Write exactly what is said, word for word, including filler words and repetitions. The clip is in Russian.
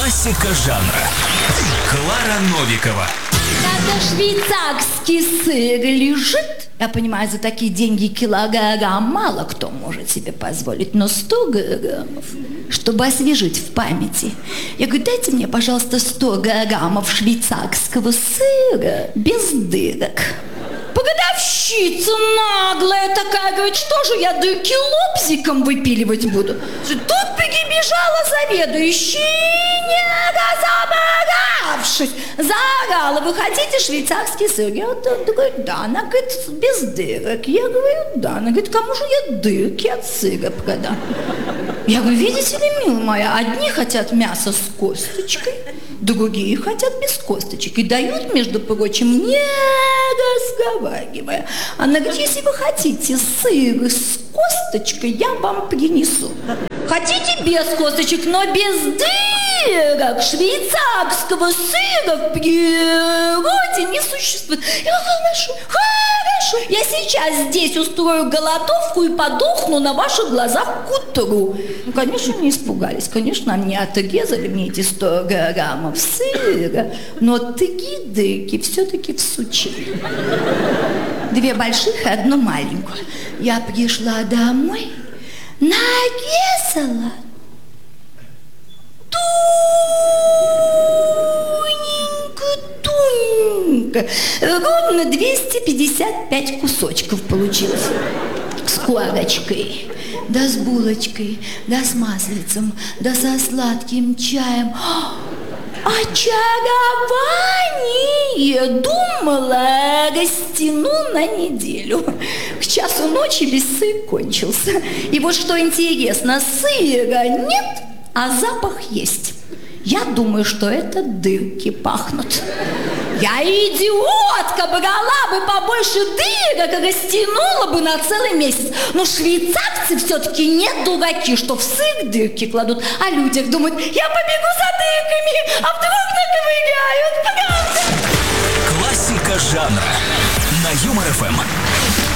Классика жанра. Клара Новикова. Когда швейцарский сыр лежит, я понимаю, за такие деньги килограмм мало кто может себе позволить, но сто граммов, чтобы освежить в памяти. Я говорю, дайте мне, пожалуйста, сто граммов швейцарского сыра без дырок. Продавщица наглая такая, говорит, что же я дырки лобзиком выпиливать буду? Тут прибежала заведующая, не разобравшись, заорала, вы хотите швейцарский сыр? Я вот говорю, да. Она говорит, без дырок. Я говорю, да. Она говорит, кому же я дырки от сыра продам? Я говорю, видите ли, милая моя, одни хотят мясо с косточкой, другие хотят без косточек. И дают, между прочим, не разговаривая. Она говорит, если вы хотите сыр с косточкой, я вам принесу. Хотите без косточек, но без дырок? Швейцарского сыра в природе не существует. Я говорю, хорошо, хорошо. Я сейчас здесь устрою голодовку и подохну на ваших глазах к утру. Ну, конечно, не испугались. Конечно, они отрезали мне эти сто граммов сыра, но три дырки все-таки всучили. Две больших и одну маленькую. Я пришла домой, нарезала тоненько, тоненько, ровно двести пятьдесят пять кусочков получилось. С корочкой, да с булочкой, да с маслицем, да со сладким чаем. Очарование! Думала, растяну на неделю. К часу ночи бессыр кончился. И вот что интересно, сыра нет, а запах есть. Я думаю, что это дырки пахнут. Я идиотка, брала бы побольше дырок, растянула бы на целый месяц. Но швейцарцы все-таки не дураки, что в сыр дырки кладут, а люди думают, я побегу за дырками, а вдруг наковыряют, правда? Классика жанра на Юмор ФМ.